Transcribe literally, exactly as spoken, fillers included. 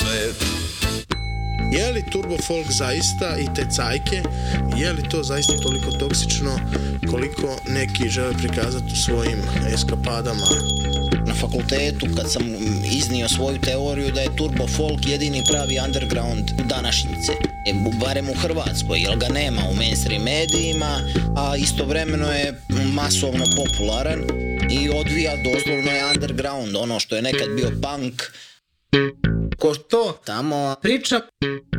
svet. Je li turbo folk zaista i te cajke, je li to zaista toliko toksično koliko neki žele prikazati u svojim eskapadama? Na fakultetu kad sam iznio svoju teoriju da je turbo folk jedini pravi underground današnjice, barem u Hrvatskoj, jer ga nema u mainstream medijima, a istovremeno je masovno popularan i odvija doslovno je underground, ono što je nekad bio punk. Ko to Tamo priča